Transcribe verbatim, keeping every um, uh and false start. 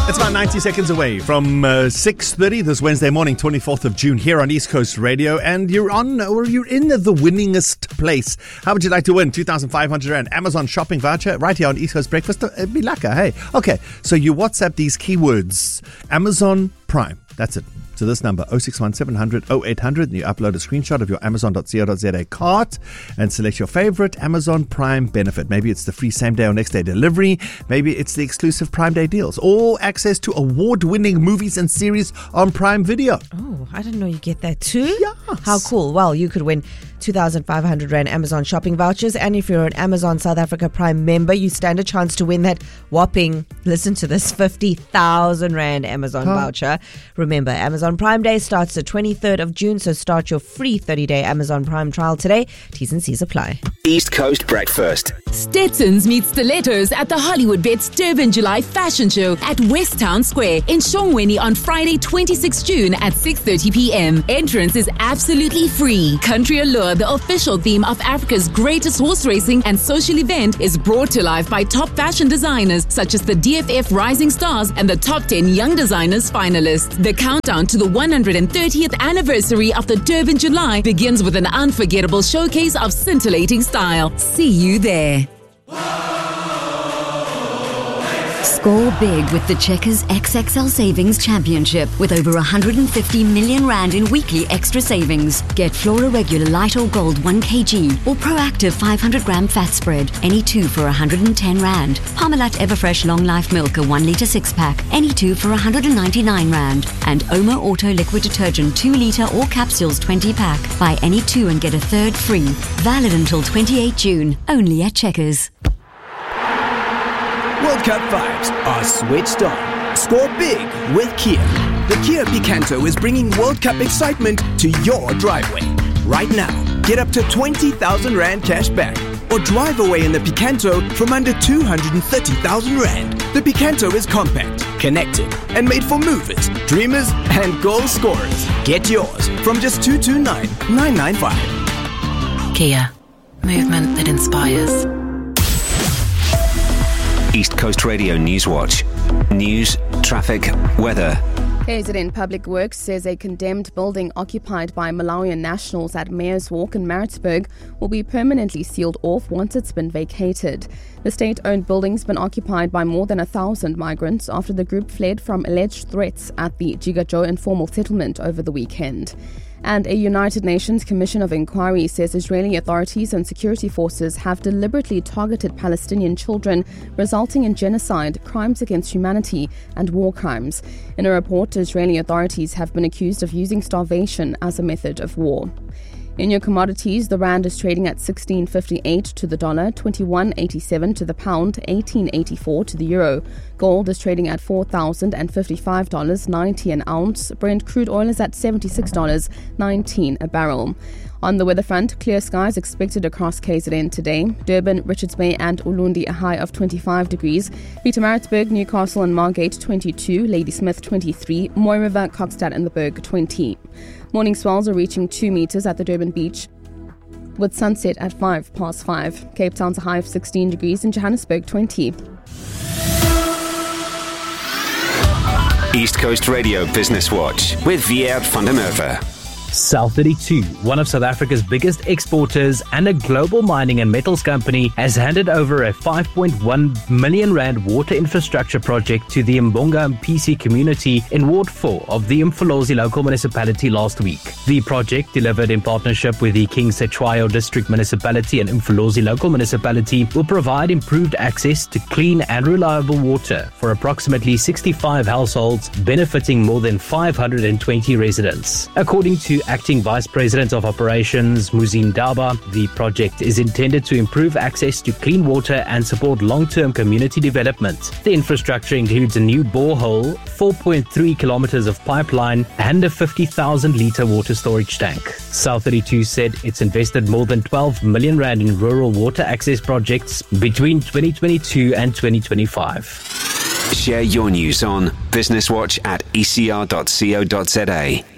It's about ninety seconds away from uh, six thirty this Wednesday morning, twenty-fourth of June, here on East Coast Radio. And you're on, or you're in the winningest place. How would you like to win? two thousand five hundred rand Amazon shopping voucher right here on East Coast Breakfast. It'd be lekker, hey. Okay, so you WhatsApp these keywords. Amazon Prime. That's it. To this number, oh six one seven hundred oh eight hundred, and you upload a screenshot of your amazon dot co dot za cart and select your favorite Amazon Prime benefit. Maybe it's the free same day or next day delivery. Maybe it's the exclusive Prime Day deals. Or access to award-winning movies and series on Prime Video. Oh, I didn't know you get that too. Yes. How cool. Well, you could win two thousand five hundred rand Amazon shopping vouchers. And if you're an Amazon South Africa Prime member, you stand a chance to win that whopping, listen to this, fifty thousand rand Amazon huh? voucher. Remember, Amazon Prime Day starts the twenty-third of June, so start your free thirty-day Amazon Prime trial today. T's and C's apply. East Coast Breakfast. Stetsons meet Stilettos at the Hollywood Bets Durban July Fashion Show at West Town Square in Shongweni on Friday, twenty-sixth of June at six thirty p.m. Entrance is absolutely free. Country Allure, the official theme of Africa's greatest horse racing and social event, is brought to life by top fashion designers such as the D F F Rising Stars and the top ten Young Designers finalists. The countdown to the one hundred thirtieth anniversary of the Durban July begins with an unforgettable showcase of scintillating style. See you there. Score big with the Checkers X X L Savings Championship with over one hundred fifty million rand in weekly extra savings. Get Flora Regular Light or Gold one kilogram or Proactive five hundred gram fat spread, any two for one hundred ten rand. Parmalat Everfresh Long Life Milk, a one litre six pack, any two for one hundred ninety-nine rand. And Omo Auto Liquid Detergent two litre or capsules twenty pack. Buy any two and get a third free. Valid until twenty-eighth of June, only at Checkers. World Cup vibes are switched on. Score big with Kia. The Kia Picanto is bringing World Cup excitement to your driveway. Right now, get up to twenty thousand rand cash back or drive away in the Picanto from under two hundred thirty thousand rand. The Picanto is compact, connected, and made for movers, dreamers, and goal scorers. Get yours from just two hundred twenty-nine thousand nine hundred ninety-five. Kia. Movement that inspires. East Coast Radio News Watch. News, traffic, weather. K Z N Public Works says a condemned building occupied by Malawian nationals at Mayors Walk in Maritzburg will be permanently sealed off once it's been vacated. The state-owned building's been occupied by more than a thousand migrants after the group fled from alleged threats at the Jigajo informal settlement over the weekend. And a United Nations Commission of Inquiry says Israeli authorities and security forces have deliberately targeted Palestinian children, resulting in genocide, crimes against humanity, and war crimes. In a report, Israeli authorities have been accused of using starvation as a method of war. In your commodities, the rand is trading at sixteen fifty-eight to the dollar, twenty-one eighty-seven to the pound, eighteen eighty-four to the euro. Gold is trading at four thousand fifty-five dollars ninety an ounce. Brent crude oil is at seventy-six dollars nineteen a barrel. On the weather front, clear skies expected across K Z N today. Durban, Richards Bay and Ulundi a high of twenty-five degrees. Pietermaritzburg, Newcastle and Margate twenty-two. Ladysmith twenty-three. Mooi River, Kokstad and the Berg twenty. Morning swells are reaching two metres at the Durban beach with sunset at five past five. Cape Town's a high of sixteen degrees and Johannesburg twenty. East Coast Radio Business Watch with Vier van der Merwe. South thirty-two, one of South Africa's biggest exporters and a global mining and metals company, has handed over a five point one million rand water infrastructure project to the Mbonga P C community in Ward four of the Umfolozi local municipality last week. The project, delivered in partnership with the King Cetshwayo District Municipality and Umfolozi local municipality, will provide improved access to clean and reliable water for approximately sixty-five households, benefiting more than five hundred twenty residents. According to Acting Vice President of Operations, Muzin Daba, the project is intended to improve access to clean water and support long-term community development. The infrastructure includes a new borehole, four point three kilometers of pipeline, and a fifty thousand litre water storage tank. South thirty-two said it's invested more than twelve million rand in rural water access projects between twenty twenty-two and twenty twenty-five. Share your news on Business Watch at e c r dot co dot za.